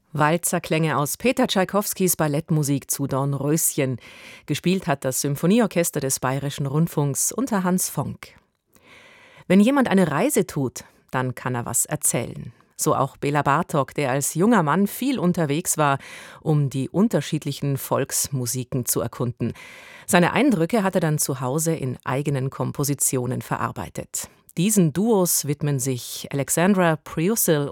Walzerklänge aus Peter Tschaikowskis Ballettmusik zu Dornröschen. Gespielt hat das Symphonieorchester des Bayerischen Rundfunks unter Hans Fonck. Wenn jemand eine Reise tut, dann kann er was erzählen. So auch Béla Bartók, der als junger Mann viel unterwegs war, um die unterschiedlichen Volksmusiken zu erkunden. Seine Eindrücke hat er dann zu Hause in eigenen Kompositionen verarbeitet. Diesen Duos widmen sich Alexandra Priusil